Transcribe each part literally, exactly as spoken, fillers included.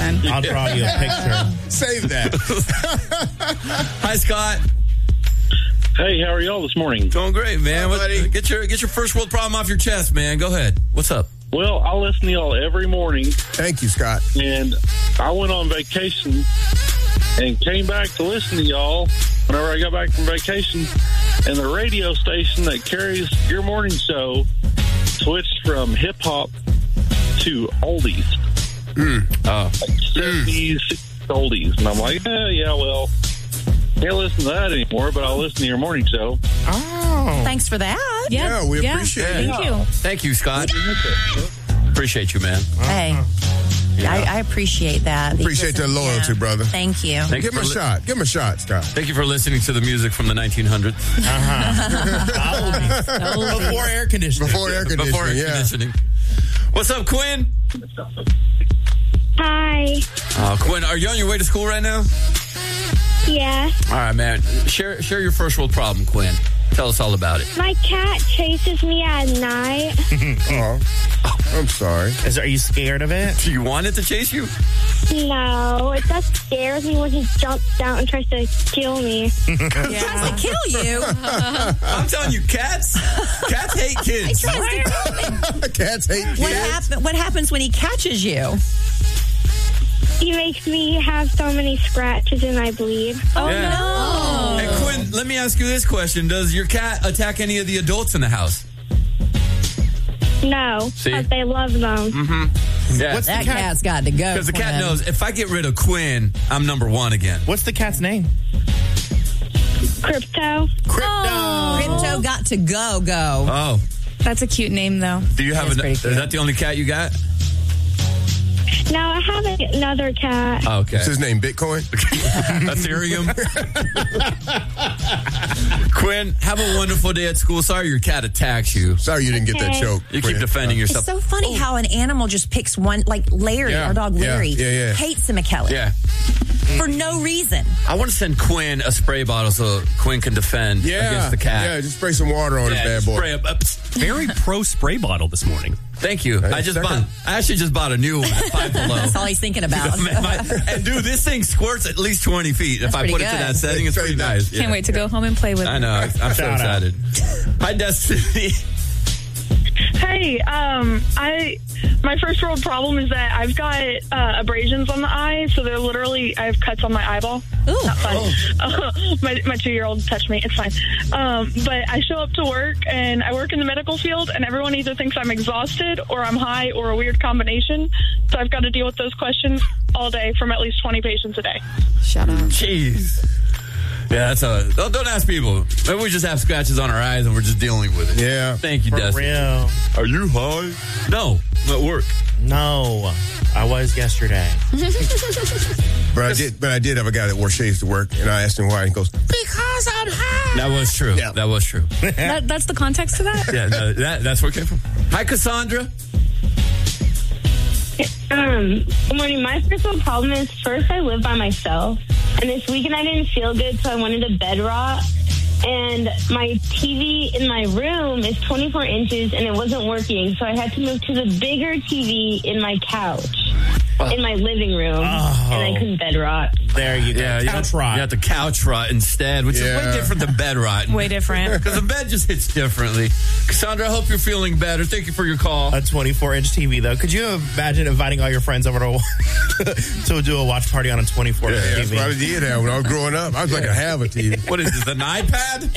then. I'll draw you a picture. Save that. Hi, Scott. Hey, how are y'all this morning? Doing great, man. Hi, buddy. What, get your get your first world problem off your chest, man. Go ahead. What's up? Well, I listen to y'all every morning, Thank you, Scott. and I went on vacation and came back to listen to y'all whenever I got back from vacation, and the radio station that carries your morning show switched from hip-hop to oldies. Oh, Like seventies, sixties oldies. And I'm like, eh, yeah, well, can't listen to that anymore, but I'll listen to your morning show. Oh. Thanks for that. Yeah, Yeah, we appreciate it. Thank you. thank you, Scott. Appreciate you, man. Hey, I, I appreciate that. Appreciate because- that loyalty, yeah. brother. Thank you. Thank Give you him a for li- shot. Give him a shot, Scott. Thank you for listening to the music from the nineteen hundreds. Uh-huh. Before air conditioning. Before air conditioning, Before air yeah. conditioning. What's up, Quinn? Hi. Oh, Quinn, are you on your way to school right now? Yeah. All right, man. Share share your first world problem, Quinn. Tell us all about it. My cat chases me at night. Oh, I'm sorry. Is, are you scared of it? Do you want it to chase you? No, it just scares me when he jumps down and tries to kill me. Tries to kill you. I'm telling you, cats, cats hate kids. Tries to kill me. Cats hate kids. What, happen- what happens when he catches you? He makes me have so many scratches and I bleed. Oh, Yeah. no. Hey, Quinn, let me ask you this question. Does your cat attack any of the adults in the house? No, See? but they love them. Yeah. What's That the cat? cat's got to go. Because the cat Quinn. knows if I get rid of Quinn, I'm number one again. What's the cat's name? Crypto. Crypto. Crypto got to go, go. Oh, That's a cute name, though. do you have That's an, pretty is cute. that the only cat you got? Now I have another cat. Oh, okay. What's his name? Bitcoin? Ethereum. Quinn, have a wonderful day at school. Sorry your cat attacks you. Sorry you didn't get that Okay. joke. You keep Quinn. defending It's yourself. so funny how an animal just picks one, like Larry, Yeah, our dog yeah, Larry, yeah, yeah. hates the McKellar Yeah. for no reason. I want to send Quinn a spray bottle so Quinn can defend Yeah. against the cat. Yeah, just spray some water on Yeah, his bad just boy. spray it. Uh, psst. Very pro spray bottle this morning. Thank you. Hey, I just second. bought. I actually just bought a new one at Five Below. That's all he's thinking about. Man, my- and dude, this thing squirts at least twenty feet. That's if I put pretty it to good. that setting, it's pretty nice. Can't Yeah. wait to go home and play with I it. know. I- I'm so Shout out. excited. Hi, Destiny. Hey, um, I my first world problem is that I've got uh, abrasions on the eye, so they're literally I have cuts on my eyeball. Ooh. Not fun. Uh, my my two year old touched me. It's fine. Um, but I show up to work and I work in the medical field, and everyone either thinks I'm exhausted or I'm high or a weird combination. So I've got to deal with those questions all day from at least twenty patients a day. Shut up. Jeez. Yeah, that's a. Don't, don't ask people. Maybe we just have scratches on our eyes and we're just dealing with it. Yeah. Thank you, For Destiny. real. Are you high? No, I'm at work. No, I was yesterday. But I did but I did have a guy that wore shades to work, and I asked him why, and he goes, because I'm high. That was true. Yeah. That was true. That, that's the context to that? Yeah, no, that, that's where it came from. Hi, Cassandra. Um, good morning. My first world problem is first I live by myself, and this weekend I didn't feel good, so I wanted a bed rot. And my T V in my room is twenty-four inches, and it wasn't working, so I had to move to the bigger T V in my couch, in my living room, Oh. and I couldn't bed rot. There you go. Yeah, you Couch got, rot. You got the couch rot instead, which is Yeah. way different than bed rot. Way different. Because the bed just hits differently. Cassandra, I hope you're feeling better. Thank you for your call. A twenty-four inch T V, though. Could you imagine inviting all your friends over to to do a watch party on a twenty-four inch Yeah, T that's V? what I did have when I was growing up. I was like, I have a T V. What is this, an iPad?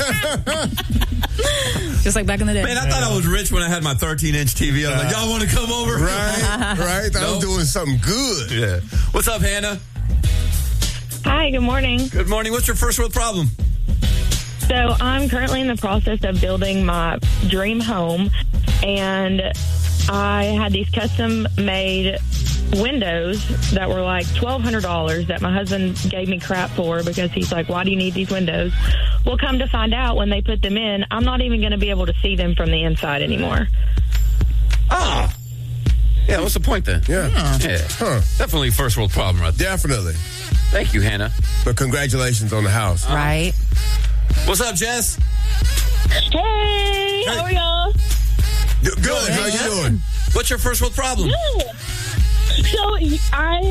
Just like back in the day. Man, I thought I was rich when I had my thirteen inch T V. I was like, y'all want to come over? Right, right. I Nope. was doing something good. Yeah. What's up, Hannah? Hi, good morning. Good morning. What's your first world problem? So I'm currently in the process of building my dream home, and I had these custom-made windows that were like twelve hundred dollars that my husband gave me crap for because he's like, why do you need these windows? Well, come to find out, when they put them in, I'm not even going to be able to see them from the inside anymore. Oh. Yeah, what's the point then? Yeah, Yeah. Huh. Definitely first world problem right there. definitely. Thank you, Hannah. But congratulations on the house. Right? What's up, Jess? Hey, how are y'all? Good. How you doing? What's your first world problem? So I